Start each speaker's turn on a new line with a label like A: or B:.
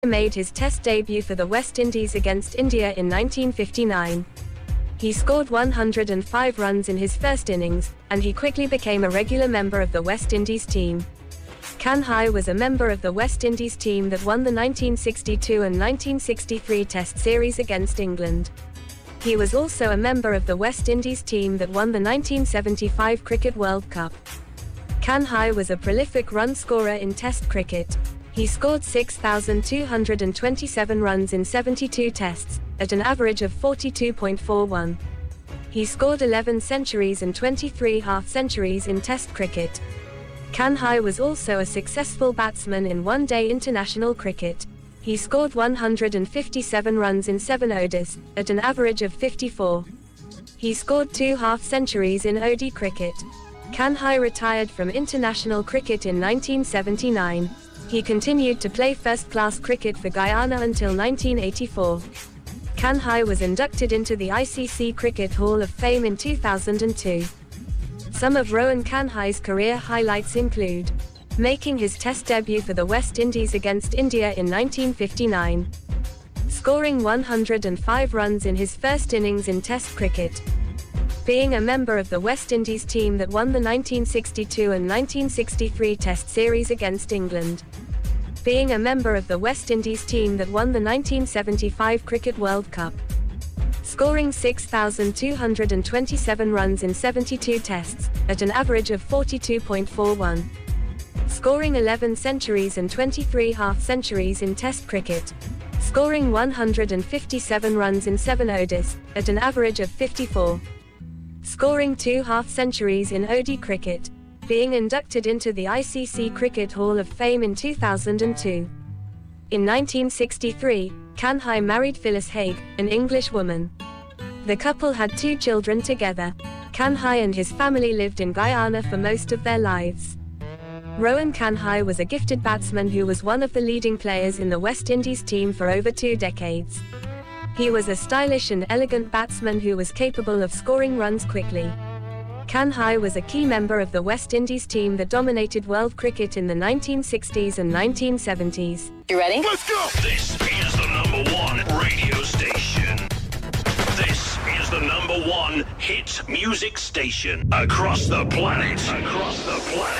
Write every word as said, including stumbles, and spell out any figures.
A: made his Test debut for the West Indies against India in nineteen fifty-nine. He scored one hundred five runs in his first innings, and he quickly became a regular member of the West Indies team. Kanhai was a member of the West Indies team that won the nineteen sixty-two and nineteen sixty-three Test series against England. He was also a member of the West Indies team that won the nineteen seventy-five Cricket World Cup. Kanhai was a prolific run scorer in Test cricket. He scored six thousand two hundred twenty-seven runs in seventy-two Tests, at an average of forty-two point four one. He scored eleven centuries and twenty-three half-centuries in Test cricket. Kanhai was also a successful batsman in one-day international cricket. He scored one hundred fifty-seven runs in seven O D Is, at an average of fifty-four. He scored two half-centuries in O D I cricket. Kanhai retired from international cricket in nineteen seventy-nine. He continued to play first-class cricket for Guyana until nineteen eighty-four. Kanhai was inducted into the I C C Cricket Hall of Fame in two thousand two. Some of Rohan Kanhai's career highlights include making his Test debut for the West Indies against India in nineteen fifty-nine, scoring one hundred five runs in his first innings in Test cricket, being a member of the West Indies team that won the nineteen sixty-two and nineteen sixty-three Test series against England, being a member of the West Indies team that won the nineteen seventy-five Cricket World Cup, scoring six thousand two hundred twenty-seven runs in seventy-two Tests, at an average of forty-two point four one, scoring eleven centuries and twenty-three half-centuries in Test cricket, scoring one hundred fifty-seven runs in seven O D Is, at an average of fifty-four, scoring two half-centuries in O D I cricket, being inducted into the I C C Cricket Hall of Fame in two thousand two. In nineteen sixty-three, Kanhai married Phyllis Haig, an English woman. The couple had two children together. Kanhai and his family lived in Guyana for most of their lives. Rohan Kanhai was a gifted batsman who was one of the leading players in the West Indies team for over two decades. He was a stylish and elegant batsman who was capable of scoring runs quickly. Kanhai was a key member of the West Indies team that dominated world cricket in the nineteen sixties and nineteen seventies.
B: You ready?
C: Let's go! This is the number one radio station. This is the number one hit music station across the planet. Across the planet.